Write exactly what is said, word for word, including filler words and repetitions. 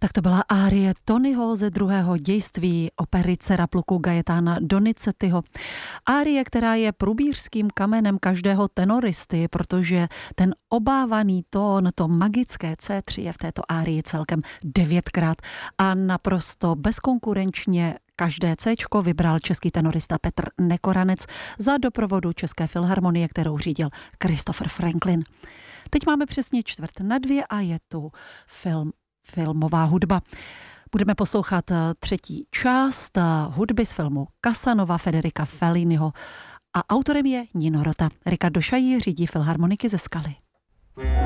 Tak to byla árie Tonyho ze druhého dějství opery Dcera pluku Gajetana Donizettiho. Árie, která je průbířským kamenem každého tenoristy, protože ten obávaný tón, to magické C tři je v této árii celkem devětkrát a naprosto bezkonkurenčně každé Cčko vybral český tenorista Petr Nekoranec za doprovodu České filharmonie, kterou řídil Christopher Franklin. Teď máme přesně čtvrt na dvě a je tu film filmová hudba. Budeme poslouchat třetí část hudby z filmu Casanova Federica Felliniho a autorem je Nino Rota. Riccardo Chailly řídí filharmoniky ze Skaly.